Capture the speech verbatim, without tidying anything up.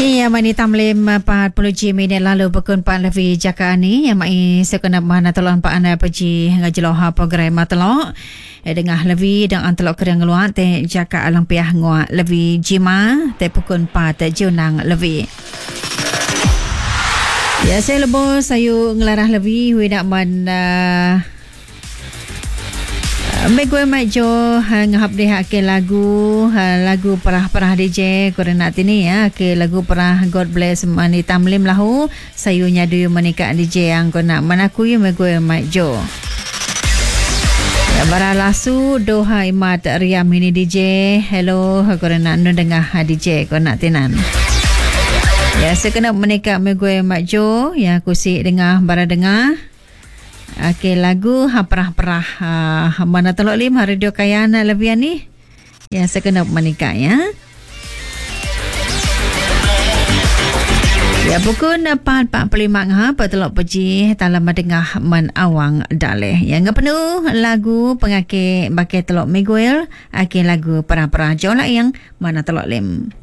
Ia mani tamlim empat puluh minit lalu pukul empat lebih jaka ni yang mai sekenap mana tolong pak anda pergi ngajeloha program telok dengah lebih dan antelok kerang luar te jaka alang piah ngua lebih jima te pukul empat junang lebih. Ya saya lebo sayu ngelarah lebih widak man uh, Megwe majo ngahap dia ke lagu lagu perah-perah D J korang nak tini ya ke lagu perah God Bless mani tamlim lahu sayunya duyu menikah D J yang kau nak menakui megwe majo ya bara lasu doha imat riam ini D J hello korang nak dengar D J kau nak tinan ya sekena menikah megwe majo ya kusi dengar bara dengar. Okey, lagu ha perah-perah ha, mana telok lim ha radio Kayana lebih ni. Ya sekenap menikah ya. Ya pukul empat empat puluh lima ha petelok peji dalam dengah man awang daleh. Yang penuh lagu pengake bake telok Miguel, okey lagu perah-perah jauh lah yang mana telok lim.